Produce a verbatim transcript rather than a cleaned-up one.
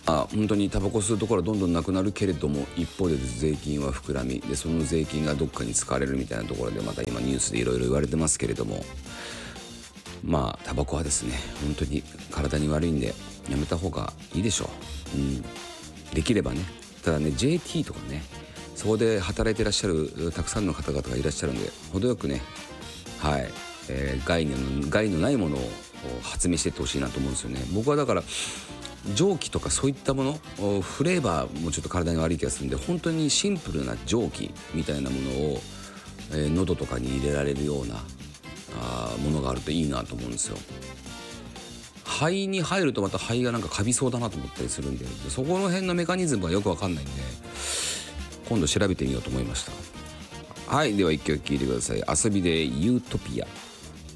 あ本当にタバコ吸うところはどんどんなくなるけれども、一方で税金は膨らみで、その税金がどっかに使われるみたいなところで、また今ニュースでいろいろ言われてますけれども、まあタバコはですね本当に体に悪いんでやめた方がいいでしょう、うん、できればね。ただね ジェーティー とかね、そこで働いていらっしゃるたくさんの方々がいらっしゃるんで、程よくね、はい、えー、害の害のないものを発明していってほしいなと思うんですよね。僕はだから蒸気とかそういったもの、フレーバーもちょっと体に悪い気がするんで、本当にシンプルな蒸気みたいなものを、えー、喉とかに入れられるようなあものがあるといいなと思うんですよ。肺に入るとまた肺がなんかカビそうだなと思ったりするんで、そこの辺のメカニズムがよくわかんないんで、今度調べてみようと思いました。はい、では一曲聴いてください。遊びでユートピア。